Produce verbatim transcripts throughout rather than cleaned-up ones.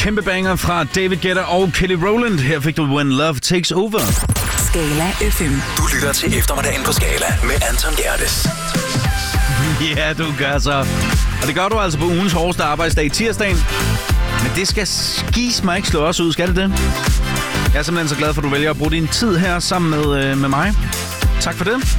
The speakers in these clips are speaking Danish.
Kæmpe banger fra David Guetta og Kelly Rowland. Her fik du When Love Takes Over. Skala F M. Du lytter til eftermiddagen på Skala med Anton Gerdes. Ja, du gør så. Og det gør du altså på ugens hårdeste arbejdsdag, tirsdagen. Men det skal skis mig ikke slå os ud, skal det det? Jeg er simpelthen så glad for, at du vælger at bruge din tid her sammen med, øh, med mig. Tak for det.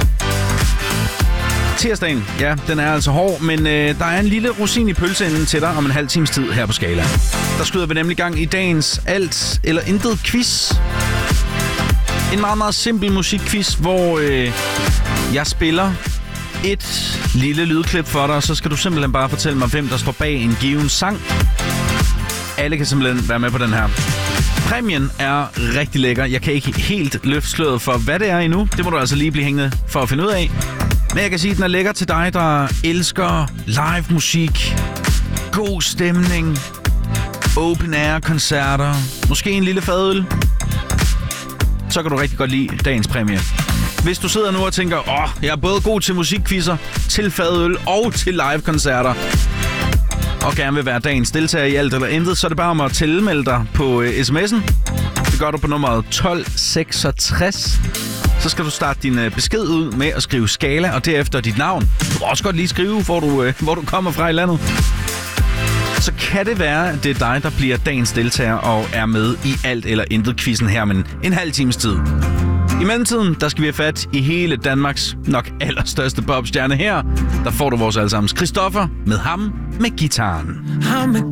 Tirsdagen, ja, den er altså hård, men øh, der er en lille rosin i pølseenden til dig om en halv times tid her på Skala. Der skyder vi nemlig gang i dagens alt eller intet quiz. En meget, meget simpel musikquiz, hvor øh, jeg spiller et lille lydklip for dig, og så skal du simpelthen bare fortælle mig, hvem der står bag en given sang. Alle kan simpelthen være med på den her. Præmien er rigtig lækker. Jeg kan ikke helt løfte sløret for, hvad det er endnu. Det må du altså lige blive hængende for at finde ud af. Men jeg kan sige, at den er lækker til dig, der elsker live musik, god stemning, open air koncerter, måske en lille fadøl. Så kan du rigtig godt lide dagens præmie. Hvis du sidder nu og tænker, åh, oh, jeg er både god til musikquizzer, til fadøl og til live-koncerter, og gerne vil være dagens deltager i alt eller intet, så er det bare om at tilmelde dig på uh, sms'en. Det gør du på nummeret tolv seksogtres. Så skal du starte din uh, besked ud med at skrive Skala, og derefter dit navn. Du må også godt lige skrive, hvor du, uh, hvor du kommer fra i landet. Så kan det være, at det er dig, der bliver dagens deltager og er med i alt eller intet quizzen her, men en halv times tid. I mellemtiden, der skal vi have fat i hele Danmarks nok allerstørste popstjerne her. Der får du vores allesammens Christoffer med ham med gitaren. Ham med